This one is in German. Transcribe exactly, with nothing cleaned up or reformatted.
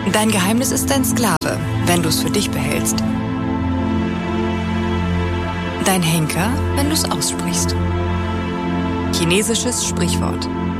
Dein Geheimnis ist dein Sklave, wenn du es für dich behältst. Dein Henker, wenn du es aussprichst. Chinesisches Sprichwort.